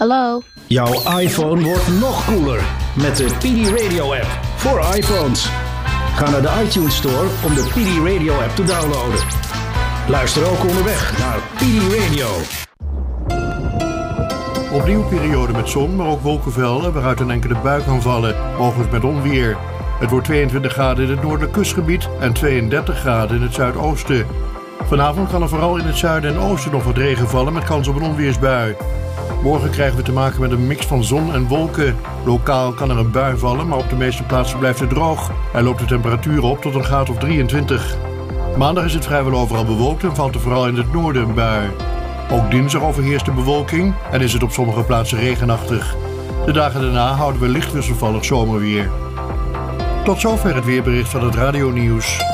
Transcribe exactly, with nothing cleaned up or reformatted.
Hallo? Jouw iPhone wordt nog cooler met de P D Radio app voor iPhones. Ga naar de iTunes Store om de P D Radio app te downloaden. Luister ook onderweg naar P D Radio. Opnieuw periode met zon, maar ook wolkenvelden waaruit een enkele bui kan vallen, mogelijk met onweer. Het wordt tweeëntwintig graden in het noordelijk kustgebied en tweeëndertig graden in het zuidoosten. Vanavond kan er vooral in het zuiden en oosten nog wat regen vallen met kans op een onweersbui. Morgen krijgen we te maken met een mix van zon en wolken. Lokaal kan er een bui vallen, maar op de meeste plaatsen blijft het droog. Er loopt de temperatuur op tot een graad of drieëntwintig. Maandag is het vrijwel overal bewolkt en valt er vooral in het noorden een bui. Ook dinsdag overheerst de bewolking en is het op sommige plaatsen regenachtig. De dagen daarna houden we licht wisselvallig zomerweer. Tot zover het weerbericht van het Radio Nieuws.